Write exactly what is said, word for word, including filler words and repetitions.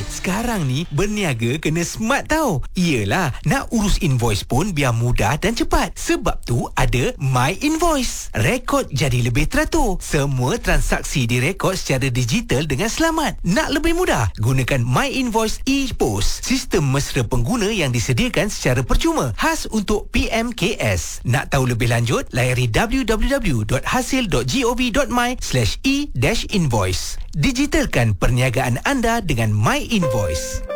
Sekarang ni berniaga kena smart tau. Iyalah, nak urus invoice pun biar mudah dan cepat. Sebab tu ada My Invoice. Rekod jadi lebih teratur. Semua transaksi direkod secara digital dengan selamat. Nak lebih mudah? Gunakan My Invoice ePOS. Sistem mesra pengguna yang disediakan secara percuma. Khas untuk P M K S. Nak tahu lebih lanjut? Layari w w w dot hasil dot gov dot my slash e dash invoice. Digitalkan perniagaan anda dengan My Invoice.